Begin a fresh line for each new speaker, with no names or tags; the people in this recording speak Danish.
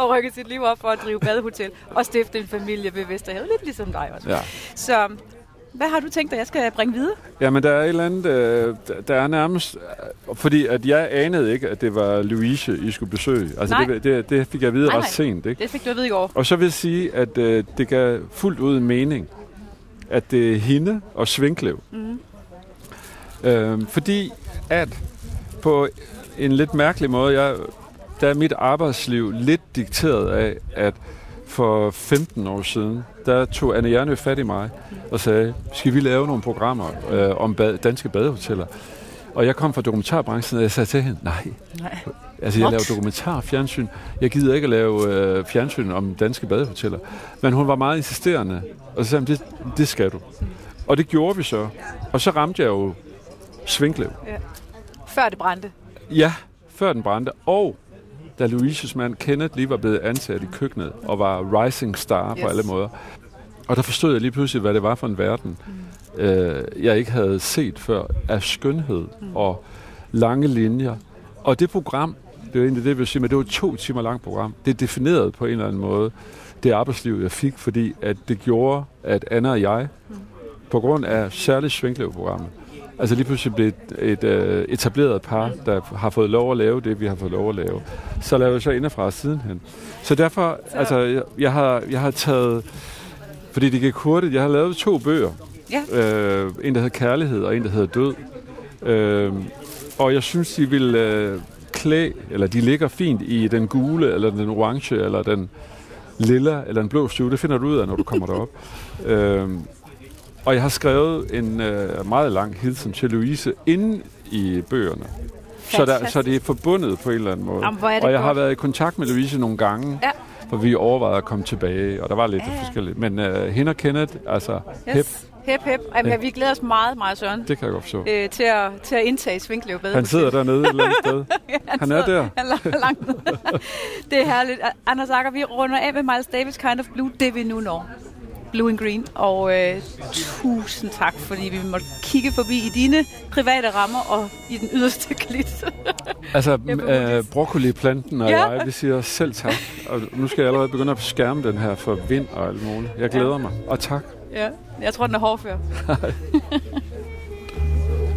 og rykke sit liv op for at drive badehotel og stifte en familie ved Vesterhavet. Lidt ligesom dig også.
Ja.
Så hvad har du tænkt, at jeg skal bringe videre?
Jamen, der er et eller andet, der er nærmest, fordi at jeg anede ikke, at det var Louise, I skulle besøge. Altså, det fik jeg at vide ret sent, ikke?
Det fik du at vide i går.
Og så vil jeg sige, at det gav fuldt ud mening, at det er hende og Svinklev. Fordi at på en lidt mærkelig måde, der er mit arbejdsliv lidt dikteret af, at for 15 år siden, der tog Anne Hjernø fat i mig og sagde, skal vi lave nogle programmer om danske badehoteller? Og jeg kom fra dokumentarbranchen, og jeg sagde til hende, nej. Altså, jeg laver dokumentarfjernsyn. Jeg gider ikke at lave fjernsyn om danske badehoteller. Men hun var meget insisterende, og så sagde hun, det skal du. Og det gjorde vi så. Og så ramte jeg jo Svinklev.
Ja. Før det brændte.
Ja, før den brændte. Og da Louises mand Kenneth lige var blevet ansat i køkkenet og var rising star på alle måder. Og der forstod jeg lige pludselig, hvad det var for en verden, jeg ikke havde set før, af skønhed og lange linjer. Og det program, det var egentlig det, jeg vil sige, men det var 2 timer langt program. Det definerede på en eller anden måde det arbejdsliv, jeg fik, fordi at det gjorde, at Anna og jeg, på grund af særligt Svinklev-programmet, altså lige pludselig blev et etableret par, der har fået lov at lave det, vi har fået lov at lave. Så lavede jeg så indefra sidenhen. Så derfor, altså, jeg har taget, fordi det gik hurtigt, jeg har lavet 2 bøger. Ja. En, der hedder Kærlighed, og en, der hedder Død. Og jeg synes, de vil eller de ligger fint i den gule, eller den orange, eller den lilla, eller den blå stue. Det finder du ud af, når du kommer derop. Og jeg har skrevet en meget lang hilsen til Louise inde i bøgerne. Så det er forbundet på en eller anden måde. Og jeg har været i kontakt med Louise nogle gange, for vi overvejede at komme tilbage, og der var lidt forskelligt. Men hende og Kenneth, altså
Hep. Jamen, vi glæder os meget, meget, Søren.
Det kan jeg godt forstå.
Til at indtage Svinklev bedre.
Han sidder dernede et eller andet sted. Han er der.
Langt nede. Det er herligt. Anders Agger, vi runder af med Miles Davis Kind of Blue, det vi nu når. Blue and Green. Og tusind tak, fordi vi måtte kigge forbi i dine private rammer og i den yderste klit.
Altså, broccoliplanten og jeg, vi siger selv tak. Og nu skal jeg allerede begynde at skærme den her for vind og alt muligt. Jeg glæder mig. Og tak.
Ja, jeg tror, den er hård før.